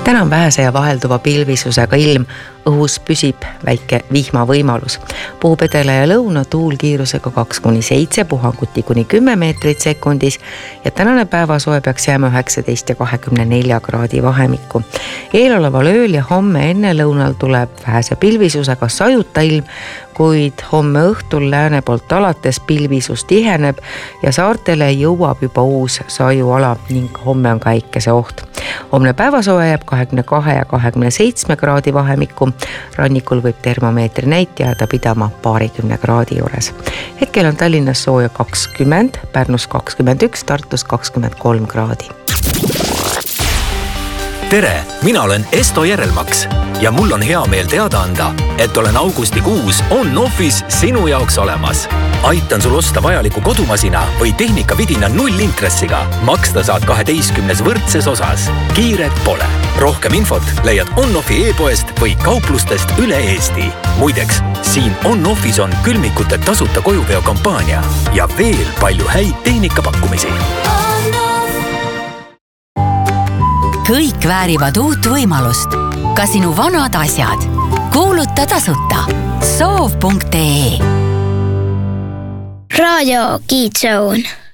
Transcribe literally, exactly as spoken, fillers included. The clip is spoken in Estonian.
täna on vähese ja vahelduva pilvisusega ilm, õhus püsib väike vihmavõimalus. Puhub edela ja lõuna tuul kiirusega kaks kuni seitse, puhanguti kuni kümme meetrit sekundis ja tänane päevasoe peaks jääma üheksateist ja kahekümne nelja kraadi vahemikku. Eeloleval ööl ja homme enne lõunal tuleb vähese pilvisusega sajuta ilm, kuid homme õhtul lääne poolt alates pilvisus tiheneb ja saartele jõuab juba uus sajuala ning homme on päikese oht. Homne päevasoe jääb kahekümne kahe ja kahekümne seitsme kraadi vahemikku. Rannikul võib termomeetri näitaja jääda pidama paarikümne kraadi juures. Hetkel on Tallinnas sooja kakskümmend, Pärnus kakskümmend üks, Tartus kakskümmend kolm kraadi. Tere, mina olen Esto Järelmaks ja mul on hea meel teada anda, et olen augustikuus On-Offis sinu jaoks olemas. Aitan sul osta vajaliku kodumasina või tehnikavidina nullintressiga. Maksta saad kaheteistkümnes võrdses osas. Kiiret pole. Rohkem infot leiad On-Offi e-poest või kauplustest üle Eesti. Muideks, siin On-Offis on külmikute tasuta kojuveo kampaania ja veel palju häid tehnikapakkumisi. Kõik väärivad uut võimalust. Ka sinu vanad asjad. Kuuluta tasuta. soov punkt ee Radio Kids Zone.